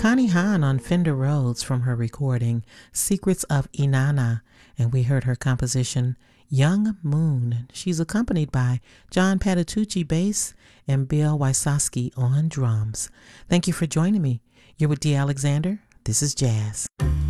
Connie Hahn on Fender Rhodes from her recording Secrets of Inanna, and we heard her composition Young Moon. She's accompanied by John Patitucci bass and Bill Wysocki on drums. Thank you for joining me. You're with Dee Alexander. This is Jazz.